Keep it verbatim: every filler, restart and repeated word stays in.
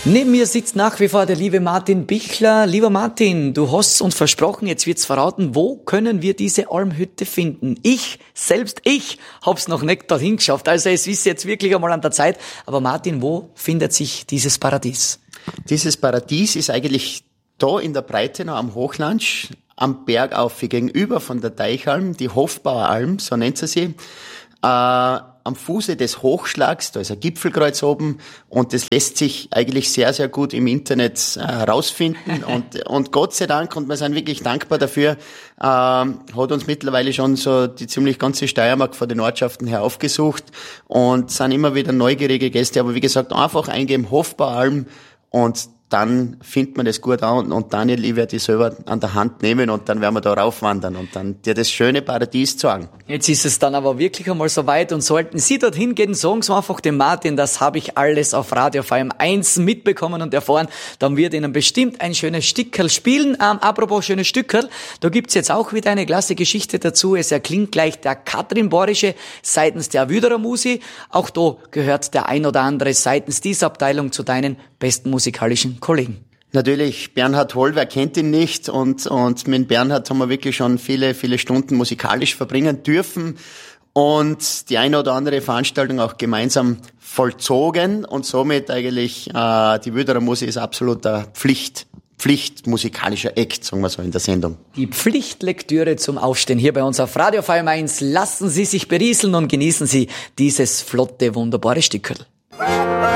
Neben mir sitzt nach wie vor der liebe Martin Bichler. Lieber Martin, du hast uns versprochen, jetzt wird's verraten, wo können wir diese Almhütte finden? Ich, selbst ich, hab's noch nicht dorthin geschafft. Also es ist jetzt wirklich einmal an der Zeit. Aber Martin, wo findet sich dieses Paradies? Dieses Paradies ist eigentlich da in der Breite noch am Hochlandsch, am Berg auf, gegenüber von der Teichalm, die Hofbaueralm, so nennt sie sie. Äh, am Fuße des Hochschlags, da ist ein Gipfelkreuz oben und das lässt sich eigentlich sehr, sehr gut im Internet herausfinden äh, und, und Gott sei Dank, und wir sind wirklich dankbar dafür, äh, hat uns mittlerweile schon so die ziemlich ganze Steiermark von den Ortschaften her aufgesucht und sind immer wieder neugierige Gäste, aber wie gesagt, einfach eingeben Hofbaualm und dann findet man das gut an und Daniel, ich werde dich selber an der Hand nehmen und dann werden wir da raufwandern und dann dir das schöne Paradies zeigen. Jetzt ist es dann aber wirklich einmal so weit und sollten Sie dorthin gehen, sagen Sie einfach dem Martin, das habe ich alles auf Radio V M eins mitbekommen und erfahren, dann wird Ihnen bestimmt ein schönes Stückerl spielen. Ähm, apropos schönes Stückerl, da gibt's jetzt auch wieder eine klasse Geschichte dazu. Es erklingt gleich der Katrin Borische seitens der Wüderer Musi. Auch da gehört der ein oder andere seitens dieser Abteilung zu deinen besten musikalischen Kollegen. Natürlich, Bernhard Holl, wer kennt ihn nicht? Und, und mit Bernhard haben wir wirklich schon viele, viele Stunden musikalisch verbringen dürfen und die eine oder andere Veranstaltung auch gemeinsam vollzogen und somit eigentlich, äh, die Wüderer Musik ist absoluter Pflicht. Pflicht musikalischer Act, sagen wir so in der Sendung. Die Pflichtlektüre zum Aufstehen hier bei uns auf Radio V M eins. Lassen Sie sich berieseln und genießen Sie dieses flotte, wunderbare Stückerl.